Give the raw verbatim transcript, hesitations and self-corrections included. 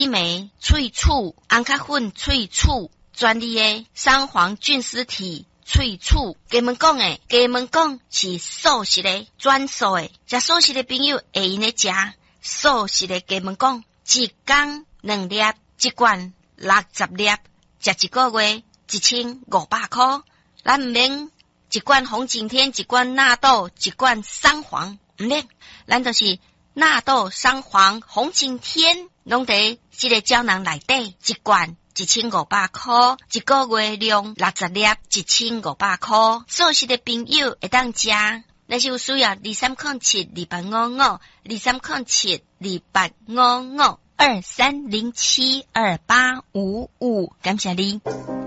枚萃取安卡粉萃取专利的三黄菌丝体萃取。给们讲诶，给们讲是素食的专属的，食素食的朋友会用的食素食的。给们讲一天两粒，一罐六十粒，食一个月一千五百块。咱唔免一罐红景天，一罐纳豆，一罐三黄，唔免，咱就是纳豆、三黄、红景天，拢伫这个胶囊内底，一罐一千五百块，一个月量六十粒，一千五百块。素食的朋友会当食，若是有需要，二三零七二八五五，二三零七二八五五，二三零七二八五五，感谢你。